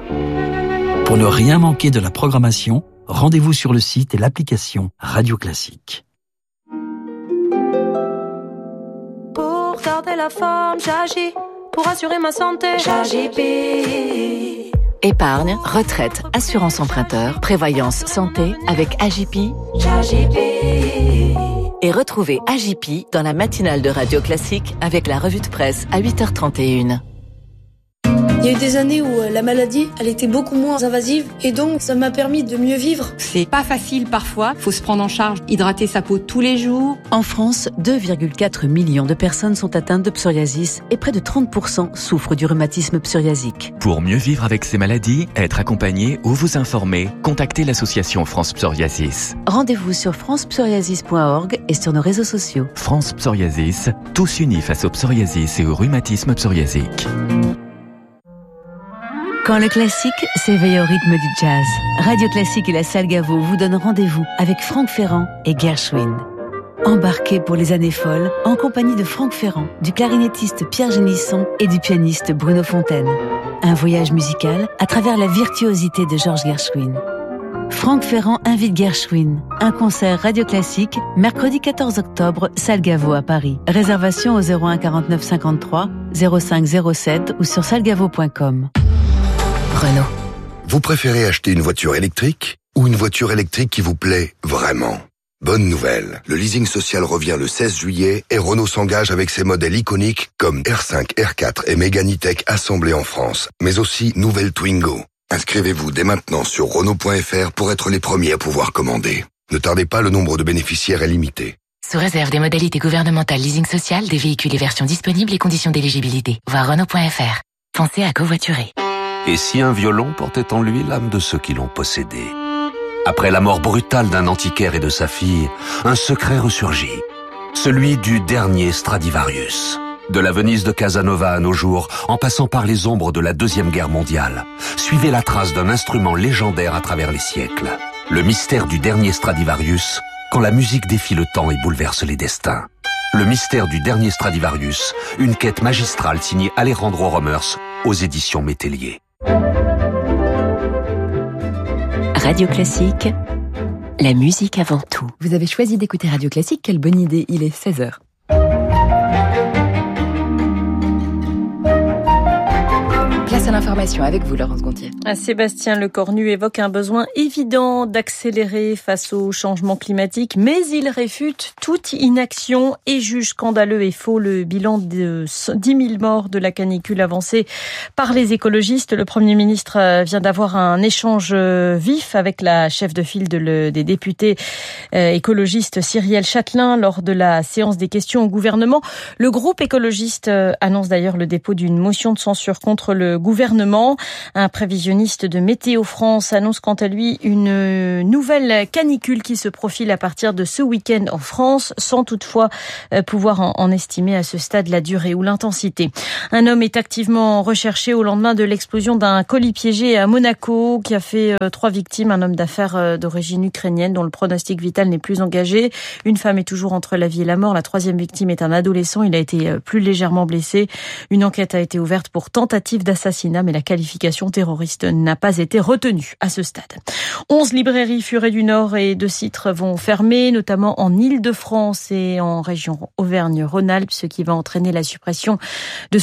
Pour ne rien manquer de la programmation, rendez-vous sur le site et l'application Radio Classique. Pour garder la forme, j'agis. Pour assurer ma santé, j'agis. Épargne, retraite, assurance emprunteur, prévoyance santé avec AJP. Et retrouvez AJP dans la matinale de Radio Classique avec la revue de presse à 8h31. Il y a eu des années où la maladie, elle était beaucoup moins invasive et donc ça m'a permis de mieux vivre. C'est pas facile parfois, faut se prendre en charge, hydrater sa peau tous les jours. En France, 2,4 millions de personnes sont atteintes de psoriasis et près de 30% souffrent du rhumatisme psoriasique. Pour mieux vivre avec ces maladies, être accompagné ou vous informer, contactez l'association France Psoriasis. Rendez-vous sur francepsoriasis.org et sur nos réseaux sociaux. France Psoriasis, tous unis face au psoriasis et au rhumatisme psoriasique. Quand le classique s'éveille au rythme du jazz, Radio Classique et la Salle Gaveau vous donnent rendez-vous avec Franck Ferrand et Gershwin. Embarquez pour les années folles en compagnie de Franck Ferrand, du clarinettiste Pierre Génisson et du pianiste Bruno Fontaine. Un voyage musical à travers la virtuosité de Georges Gershwin. Franck Ferrand invite Gershwin. Un concert Radio Classique, mercredi 14 octobre, Salle Gaveau à Paris. Réservation au 01 49 53 05 07 ou sur sallegavo.com. Renault. Vous préférez acheter une voiture électrique ou une voiture électrique qui vous plaît vraiment ? Bonne nouvelle, le leasing social revient le 16 juillet et Renault s'engage avec ses modèles iconiques comme R5, R4 et Mégane E-Tech assemblés en France, mais aussi nouvelle Twingo. Inscrivez-vous dès maintenant sur Renault.fr pour être les premiers à pouvoir commander. Ne tardez pas, le nombre de bénéficiaires est limité. Sous réserve des modalités gouvernementales leasing social, des véhicules et versions disponibles et conditions d'éligibilité. Voir Renault.fr. Pensez à covoiturer. Et si un violon portait en lui l'âme de ceux qui l'ont possédé ? Après la mort brutale d'un antiquaire et de sa fille, un secret ressurgit. Celui du dernier Stradivarius. De la Venise de Casanova à nos jours, en passant par les ombres de la Deuxième Guerre mondiale, suivez la trace d'un instrument légendaire à travers les siècles. Le mystère du dernier Stradivarius, quand la musique défie le temps et bouleverse les destins. Le mystère du dernier Stradivarius, une quête magistrale signée Alejandro Romers aux éditions Métellier. Radio Classique, la musique avant tout. Vous avez choisi d'écouter Radio Classique, quelle bonne idée, il est 16h. Place à l'information avec vous, Laurence Gontier. Sébastien Lecornu évoque un besoin évident d'accélérer face au changement climatique, mais il réfute toute inaction et juge scandaleux et faux le bilan de 10 000 morts de la canicule avancée par les écologistes. Le Premier ministre vient d'avoir un échange vif avec la chef de file des députés écologistes Cyrielle Châtelain lors de la séance des questions au gouvernement. Le groupe écologiste annonce d'ailleurs le dépôt d'une motion de censure contre le gouvernement. Un prévisionniste de Météo France annonce quant à lui une nouvelle canicule qui se profile à partir de ce week-end en France, sans toutefois pouvoir en estimer à ce stade la durée ou l'intensité. Un homme est activement recherché au lendemain de l'explosion d'un colis piégé à Monaco qui a fait 3 victimes. Un homme d'affaires d'origine ukrainienne dont le pronostic vital n'est plus engagé. Une femme est toujours entre la vie et la mort. La 3e victime est un adolescent. Il a été plus légèrement blessé. Une enquête a été ouverte pour tentative d'assassinat, mais la qualification terroriste n'a pas été retenue à ce stade. 11 librairies Furet du Nord et de Citre vont fermer, notamment en Île-de-France et en région Auvergne-Rhône-Alpes, ce qui va entraîner la suppression de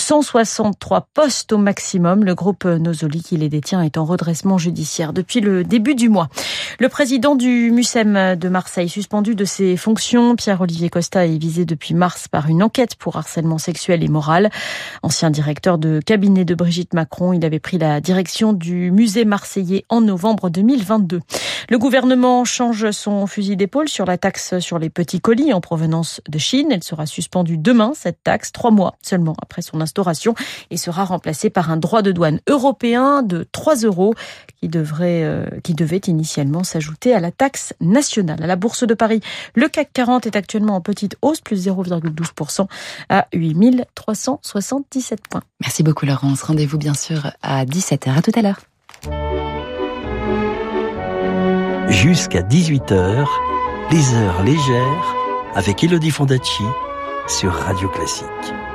163 postes au maximum. Le groupe Nosoli, qui les détient, est en redressement judiciaire depuis le début du mois. Le président du MUSEM de Marseille, suspendu de ses fonctions, Pierre-Olivier Costa, est visé depuis mars par une enquête pour harcèlement sexuel et moral. Ancien directeur de cabinet de Brigitte Macron, il avait pris la direction du musée marseillais en novembre 2022. Le gouvernement change son fusil d'épaule sur la taxe sur les petits colis en provenance de Chine. Elle sera suspendue demain, cette taxe, 3 mois seulement après son instauration, et sera remplacée par un droit de douane européen de 3 € qui devait initialement s'ajouter à la taxe nationale. À la Bourse de Paris, le CAC 40 est actuellement en petite hausse, plus 0,12% à 8 377 points. Merci beaucoup Laurence, rendez-vous bien sûr à 17h, à tout à l'heure. Jusqu'à 18h, les heures légères avec Elodie Fondacci sur Radio Classique.